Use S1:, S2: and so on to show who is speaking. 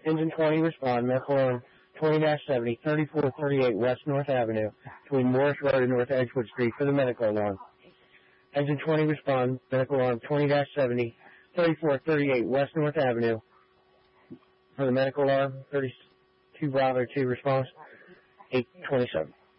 S1: Engine 20 respond, medical alarm 20-70, 3438 West North Avenue, between Morris Road and North Edgewood Street for the medical alarm. Engine 20 respond, medical alarm 20-70, 3438 West North Avenue for the medical alarm. 32 Bravo 2 response, 827.